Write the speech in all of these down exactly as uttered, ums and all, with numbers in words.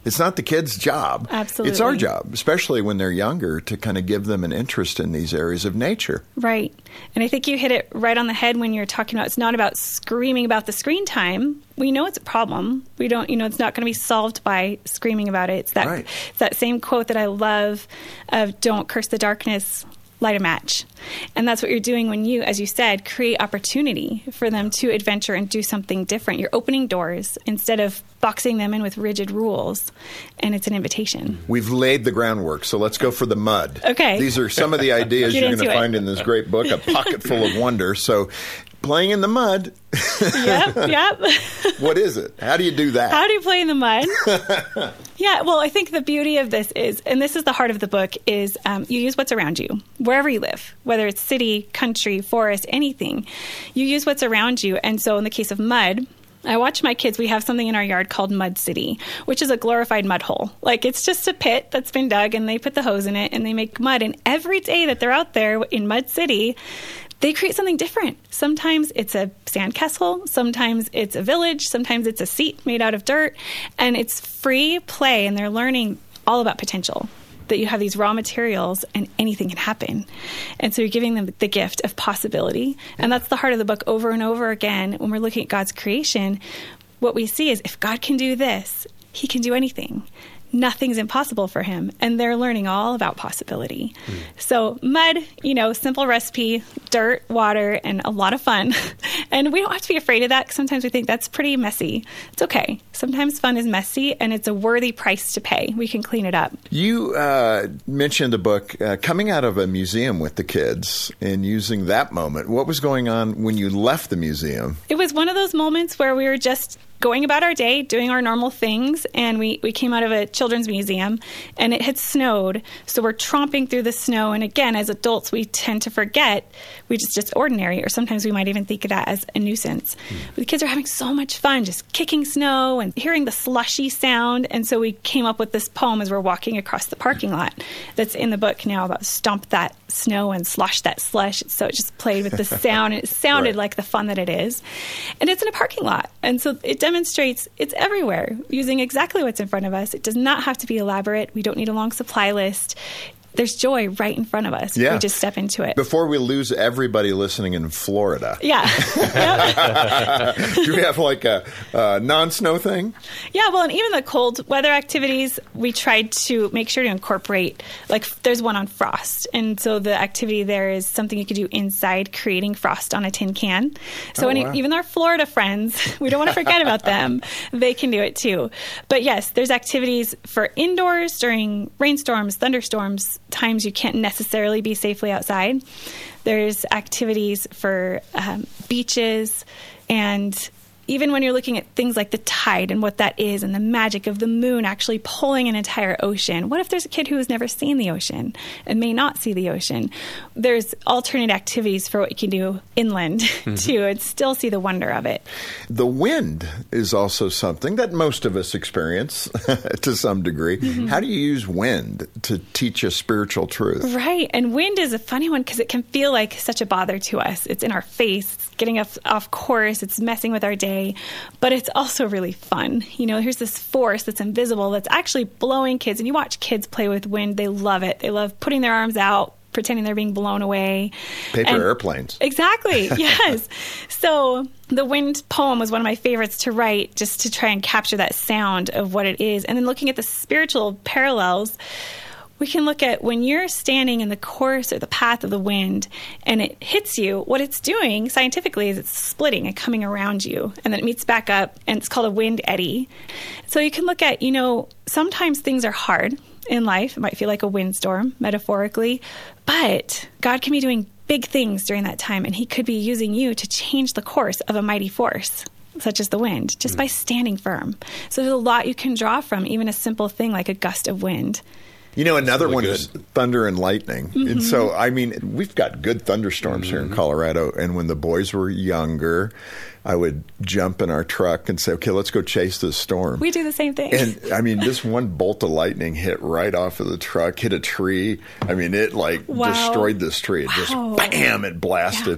It's not the kids' job. Absolutely. It's our job, especially when they're younger, to kind of give them an interest in these areas of nature. Right. And I think you hit it right on the head when you're talking about it's not about screaming about the screen time. We know it's a problem. We don't, you know, it's not going to be solved by screaming about it. It's that, right. it's that same quote that I love of don't curse the darkness, light a match. And that's what you're doing when you, as you said, create opportunity for them to adventure and do something different. You're opening doors instead of boxing them in with rigid rules. And it's an invitation. We've laid the groundwork, so let's go for the mud. Okay. These are some of the ideas you're going to find in this great book, A Pocket Full of Wonder. So playing in the mud. Yep, yep. What is it? How do you do that? How do you play in the mud? Yeah, well, I think the beauty of this is, and this is the heart of the book, is um, you use what's around you, wherever you live, whether it's city, country, forest, anything. You use what's around you. And so in the case of mud, I watch my kids. We have something in our yard called Mud City, which is a glorified mud hole. Like, it's just a pit that's been dug, and they put the hose in it, and they make mud. And every day that they're out there in Mud City, they create something different. Sometimes it's a sandcastle. Sometimes it's a village. Sometimes it's a seat made out of dirt. And it's free play, and they're learning all about potential, that you have these raw materials and anything can happen. And so you're giving them the gift of possibility. And that's the heart of the book over and over again. When we're looking at God's creation, what we see is if God can do this, he can do anything. Nothing's impossible for him. And they're learning all about possibility. Mm. So mud, you know, simple recipe, dirt, water, and a lot of fun. And we don't have to be afraid of that, because sometimes we think that's pretty messy. It's okay. Sometimes fun is messy, and it's a worthy price to pay. We can clean it up. You uh, mentioned a book uh, coming out of a museum with the kids and using that moment. What was going on when you left the museum? It was one of those moments where we were just going about our day, doing our normal things, and we, we came out of a children's museum, and it had snowed, so we're tromping through the snow, and again, as adults, we tend to forget we just just ordinary, or sometimes we might even think of that as a nuisance. Mm. But the kids are having so much fun, just kicking snow and hearing the slushy sound, and so we came up with this poem as we're walking across the parking lot that's in the book now about stomp that snow and slosh that slush, so it just played with the sound, and it sounded right. like the fun that it is. And it's in a parking lot, and so it demonstrates it's everywhere, using exactly what's in front of us. It does not have to be elaborate. We don't need a long supply list. There's joy right in front of us. Yeah. We just step into it. Before we lose everybody listening in Florida. Yeah. Do we have like a, a non-snow thing? Yeah, well, and even the cold weather activities, we tried to make sure to incorporate, like there's one on frost. And so the activity there is something you could do inside, creating frost on a tin can. So oh, any, wow. even our Florida friends, we don't want to forget about them. They can do it too. But yes, there's activities for indoors during rainstorms, thunderstorms, times you can't necessarily be safely outside. There's activities for um, beaches, and even when you're looking at things like the tide and what that is and the magic of the moon actually pulling an entire ocean. What if there's a kid who has never seen the ocean and may not see the ocean? There's alternate activities for what you can do inland, mm-hmm. too, and still see the wonder of it. The wind is also something that most of us experience to some degree. Mm-hmm. How do you use wind to teach a spiritual truth? Right. And wind is a funny one because it can feel like such a bother to us. It's in our face. It's getting us off course. It's messing with our day. But it's also really fun. You know, here's this force that's invisible that's actually blowing kids. And you watch kids play with wind. They love it. They love putting their arms out, pretending they're being blown away. Paper and airplanes. Exactly. Yes. So the wind poem was one of my favorites to write, just to try and capture that sound of what it is. And then looking at the spiritual parallels, we can look at when you're standing in the course or the path of the wind and it hits you, what it's doing scientifically is it's splitting and coming around you, and then it meets back up, and it's called a wind eddy. So you can look at, you know, sometimes things are hard in life. It might feel like a windstorm, metaphorically, but God can be doing big things during that time, and he could be using you to change the course of a mighty force, such as the wind, just mm. by standing firm. So there's a lot you can draw from, even a simple thing like a gust of wind. You know, another really one good. is thunder and lightning. Mm-hmm. And so, I mean, we've got good thunderstorms mm-hmm. here in Colorado. And when the boys were younger, I would jump in our truck and say, okay, let's go chase this storm. We do the same thing. And, I mean, this one bolt of lightning hit right off of the truck, hit a tree. I mean, it, like, wow. destroyed this tree. It just, wow. bam, it blasted. Yeah.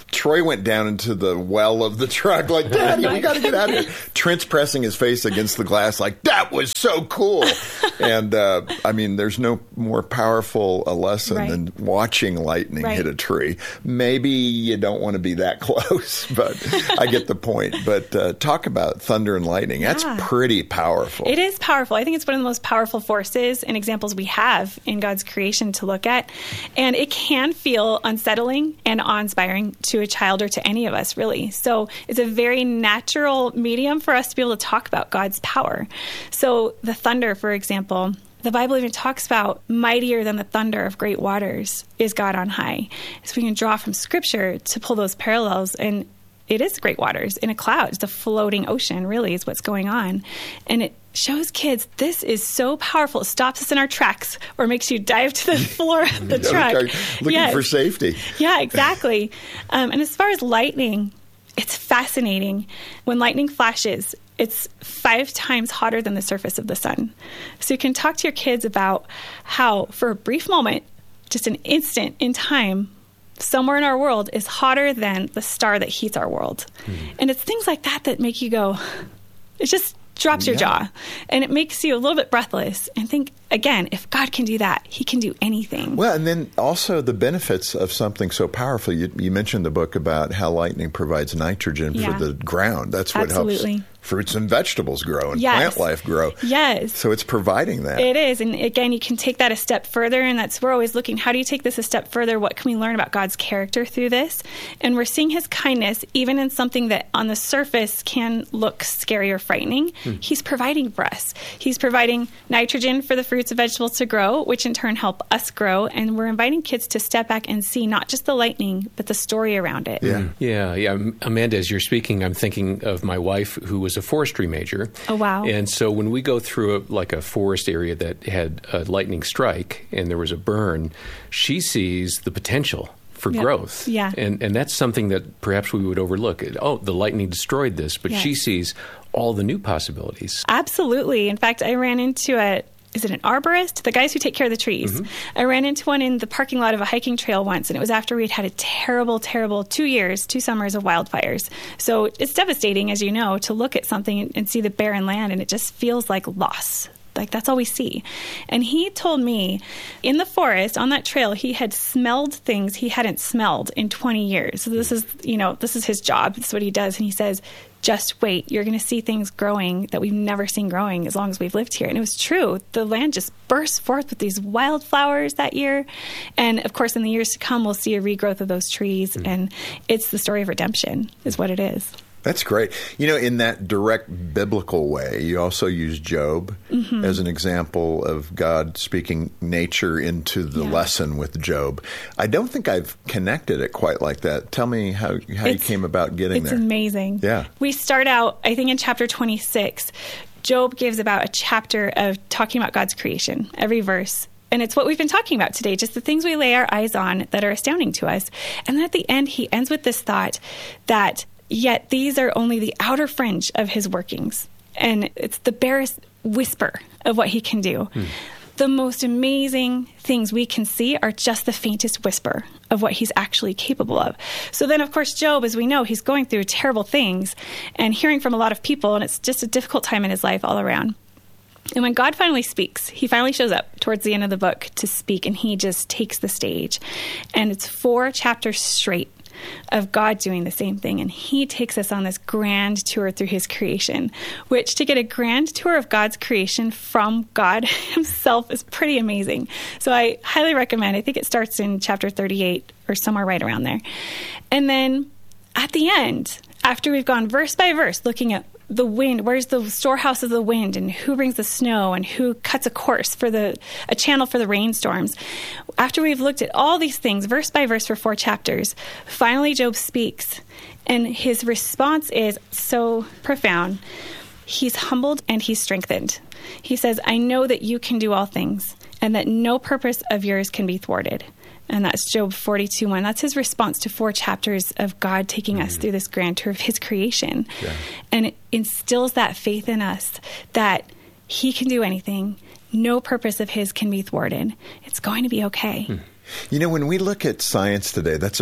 Troy went down into the well of the truck like, Daddy, we got to get out of here. Trent's pressing his face against the glass like, that was so cool. And, uh, I mean, there's no more powerful a lesson right. than watching lightning right. hit a tree. Maybe you don't want to be that close, but I get the point. But uh, talk about thunder and lightning. That's yeah. pretty powerful. It is powerful. I think it's one of the most powerful forces and examples we have in God's creation to look at. And it can feel unsettling and awe-inspiring to a child or to any of us, really. So it's a very natural medium for us to be able to talk about God's power. So the thunder, for example, the Bible even talks about mightier than the thunder of great waters is God on high. So we can draw from Scripture to pull those parallels, and it is great waters in a cloud. It's a floating ocean, really, is what's going on. And it shows kids this is so powerful. It stops us in our tracks or makes you dive to the floor of the truck. Looking yes. for safety. Yeah, exactly. Um, and as far as lightning, it's fascinating. When lightning flashes, it's five times hotter than the surface of the sun. So you can talk to your kids about how, for a brief moment, just an instant in time, somewhere in our world is hotter than the star that heats our world. Mm. And it's things like that that make you go, it just drops your yeah. jaw. And it makes you a little bit breathless and think, again, if God can do that, he can do anything. Well, and then also the benefits of something so powerful. You, you mentioned the book about how lightning provides nitrogen yeah. for the ground. That's what Absolutely. helps fruits and vegetables grow and yes. plant life grow. Yes. So it's providing that. It is. And again, you can take that a step further. And that's, we're always looking, how do you take this a step further? What can we learn about God's character through this? And we're seeing his kindness, even in something that on the surface can look scary or frightening. Hmm. He's providing for us. He's providing nitrogen for the fruits and vegetables to grow, which in turn help us grow. And we're inviting kids to step back and see not just the lightning, but the story around it. Yeah. Yeah. Yeah. Amanda, as you're speaking, I'm thinking of my wife, who was a forestry major. Oh, wow. And so when we go through a, like a forest area that had a lightning strike and there was a burn, she sees the potential for yep. growth. Yeah. And and that's something that perhaps we would overlook. Oh, the lightning destroyed this, but yes. she sees all the new possibilities. Absolutely. In fact, I ran into a Is it an arborist? The guys who take care of the trees. Mm-hmm. I ran into one in the parking lot of a hiking trail once, and it was after we'd had a terrible, terrible two years, two summers of wildfires. So it's devastating, as you know, to look at something and see the barren land, and it just feels like loss. Like, that's all we see. And he told me in the forest on that trail, he had smelled things he hadn't smelled in twenty years. So this is, you know, this is his job. This is what he does. And he says, just wait, you're going to see things growing that we've never seen growing as long as we've lived here. And it was true. The land just burst forth with these wildflowers that year. And of course, in the years to come, we'll see a regrowth of those trees. Mm-hmm. And it's the story of redemption is what it is. That's great. You know, in that direct biblical way, you also use Job mm-hmm. as an example of God speaking nature into the yeah. lesson with Job. I don't think I've connected it quite like that. Tell me how, how you came about getting it's there. It's amazing. Yeah. We start out, I think, in chapter twenty-six. Job gives about a chapter of talking about God's creation, every verse. And it's what we've been talking about today, just the things we lay our eyes on that are astounding to us. And then at the end, he ends with this thought that yet these are only the outer fringe of his workings. And it's the barest whisper of what he can do. Hmm. The most amazing things we can see are just the faintest whisper of what he's actually capable of. So then, of course, Job, as we know, he's going through terrible things and hearing from a lot of people, and it's just a difficult time in his life all around. And when God finally speaks, he finally shows up towards the end of the book to speak, and he just takes the stage. And it's four chapters straight of God doing the same thing. And he takes us on this grand tour through his creation, which to get a grand tour of God's creation from God himself is pretty amazing. So I highly recommend. I think it starts in chapter thirty-eight or somewhere right around there. And then at the end, after we've gone verse by verse, looking at the wind, where's the storehouse of the wind, and who brings the snow, and who cuts a course for the a channel for the rainstorms. After we've looked at all these things, verse by verse for four chapters, finally Job speaks, and his response is so profound. He's humbled and he's strengthened. He says, I know that you can do all things, and that no purpose of yours can be thwarted. And that's Job forty-two one. That's his response to four chapters of God taking mm-hmm. us through this grand tour of his creation. Yeah. And it instills that faith in us that he can do anything. No purpose of his can be thwarted. It's going to be okay. Hmm. You know, when we look at science today, that's a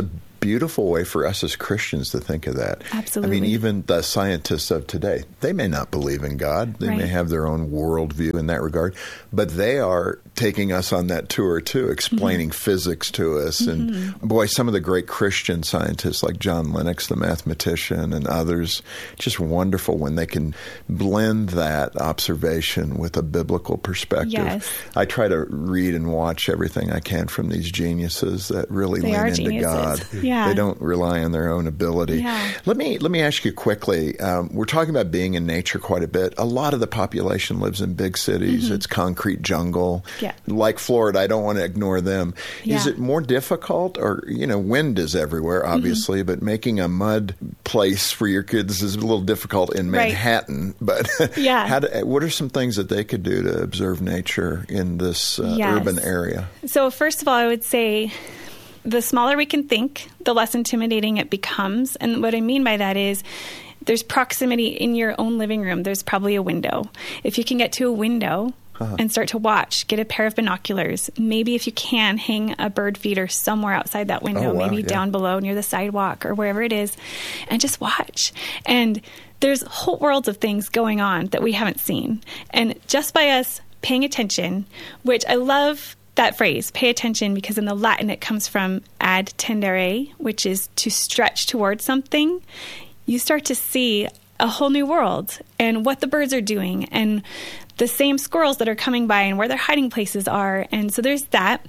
beautiful way for us as Christians to think of that. Absolutely. I mean, even the scientists of today, they may not believe in God. They right. may have their own worldview in that regard, but they are taking us on that tour too, explaining mm-hmm. physics to us. Mm-hmm. And boy, some of the great Christian scientists like John Lennox, the mathematician, and others, just wonderful when they can blend that observation with a biblical perspective. Yes. I try to read and watch everything I can from these geniuses that really they lean are into geniuses. God. Yeah. They don't rely on their own ability. Yeah. Let me let me ask you quickly. Um, we're talking about being in nature quite a bit. A lot of the population lives in big cities. Mm-hmm. It's concrete jungle. Yeah. Like Florida, I don't want to ignore them. Yeah. Is it more difficult, or you know, wind is everywhere, obviously, mm-hmm. but making a mud place for your kids is a little difficult in Manhattan. Right. But yeah. how do, what are some things that they could do to observe nature in this uh, yes. urban area? So first of all, I would say the smaller we can think, the less intimidating it becomes. And what I mean by that is there's proximity in your own living room. There's probably a window. If you can get to a window uh-huh. and start to watch, get a pair of binoculars. Maybe if you can, hang a bird feeder somewhere outside that window, oh, wow, maybe yeah. down below near the sidewalk or wherever it is, and just watch. And there's whole worlds of things going on that we haven't seen. And just by us paying attention, which I love that phrase, pay attention, because in the Latin it comes from ad tendere, which is to stretch towards something. You start to see a whole new world and what the birds are doing and the same squirrels that are coming by and where their hiding places are. And so there's that.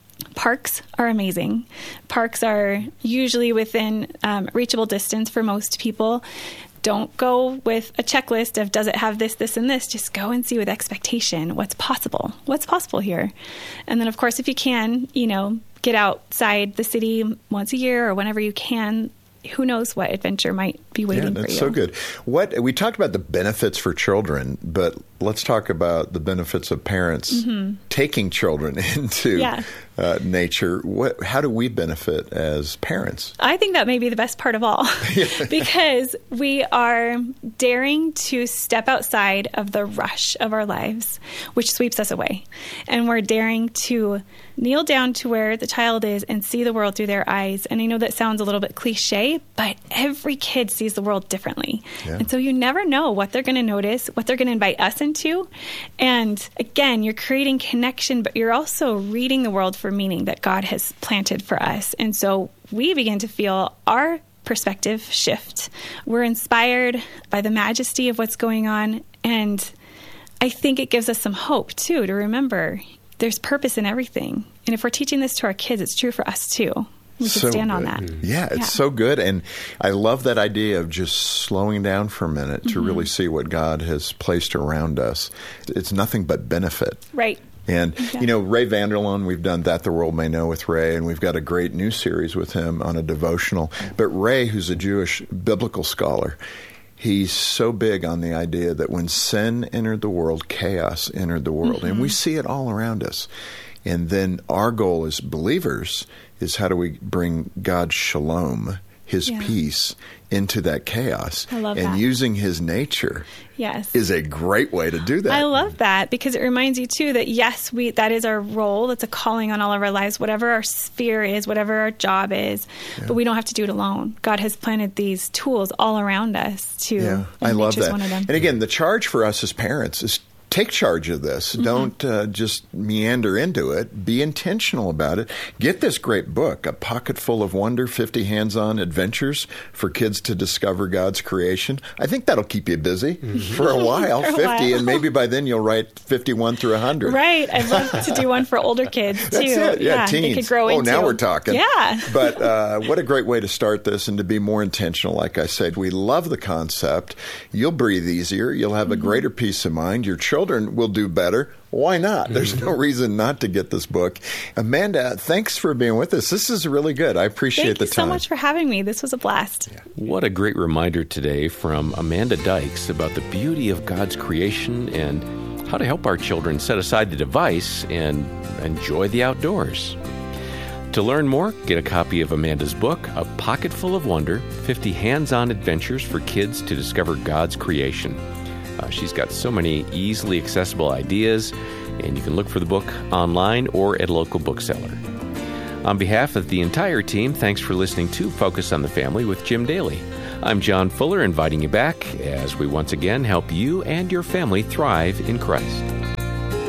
Parks are amazing. Parks are usually within um, reachable distance for most people. Don't go with a checklist of does it have this, this, and this. Just go and see with expectation what's possible. What's possible here? And then, of course, if you can, you know, get outside the city once a year or whenever you can. Who knows what adventure might be waiting yeah, for you. that's so good. What we talked about the benefits for children, but let's talk about the benefits of parents mm-hmm. taking children into yeah. uh, nature. What? How do we benefit as parents? I think that may be the best part of all because we are daring to step outside of the rush of our lives, which sweeps us away. And we're daring to kneel down to where the child is and see the world through their eyes. And I know that sounds a little bit cliche, but every kid sees the world differently. Yeah. And so you never know what they're going to notice, what they're going to invite us into. And again, you're creating connection, but you're also reading the world for meaning that God has planted for us. And so we begin to feel our perspective shift. We're inspired by the majesty of what's going on. And I think it gives us some hope, too, to remember there's purpose in everything. And if we're teaching this to our kids, it's true for us, too. We can so stand good. on that. Yeah, it's yeah. so good. And I love that idea of just slowing down for a minute to mm-hmm. really see what God has placed around us. It's nothing but benefit. Right. And, exactly. you know, Ray Vander Laan, we've done That the World May Know with Ray, and we've got a great new series with him on a devotional. But Ray, who's a Jewish biblical scholar, he's so big on the idea that when sin entered the world, chaos entered the world. Mm-hmm. And we see it all around us. And then our goal as believers is how do we bring God's shalom, his yeah. peace, into that chaos. I love and that. using his nature yes. is a great way to do that. I love that because it reminds you, too, that, yes, we that is our role. That's a calling on all of our lives, whatever our sphere is, whatever our job is. Yeah. But we don't have to do it alone. God has planted these tools all around us, too. Yeah, I love that. One of them. And again, the charge for us as parents is take charge of this. Mm-hmm. Don't uh, just meander into it. Be intentional about it. Get this great book, A Pocket Full of Wonder, fifty Hands-On Adventures for Kids to Discover God's Creation. I think that'll keep you busy mm-hmm. for a while, for a fifty, while. And maybe by then you'll write fifty-one through one hundred. Right. I'd love to do one for older kids, too. That's it. Yeah, yeah teens. They could grow oh, into. now we're talking. Yeah. But uh, what a great way to start this and to be more intentional. Like I said, we love the concept. You'll breathe easier. You'll have a mm-hmm. greater peace of mind. Your children will do better. Better. Why not? There's no reason not to get this book. Amanda, thanks for being with us. This is really good. I appreciate Thank the time. time. Thank you so much for having me. This was a blast. Yeah. What a great reminder today from Amanda Dykes about the beauty of God's creation and how to help our children set aside the device and enjoy the outdoors. To learn more, get a copy of Amanda's book, A Pocket Full of Wonder, fifty Hands-On Adventures for Kids to Discover God's Creation. Uh, she's got so many easily accessible ideas, and you can look for the book online or at a local bookseller. On behalf of the entire team, thanks for listening to Focus on the Family with Jim Daly. I'm John Fuller, inviting you back as we once again help you and your family thrive in Christ.